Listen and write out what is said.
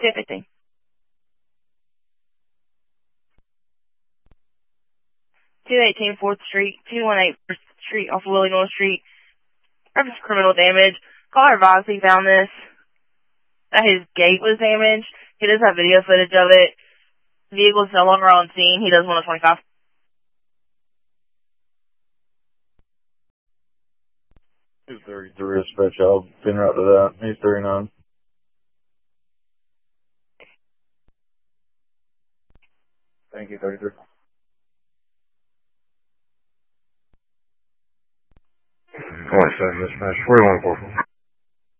215. 218 4th Street, 218 1st Street off of Willie North Street. Reference criminal damage. Caller advised he found this. That his gate was damaged. He does have video footage of it. Vehicle is no longer on scene. He does want a 25. 233 dispatch. I'll pin route to that. He's 39. Thank you, 33. 27 dispatch, 4144.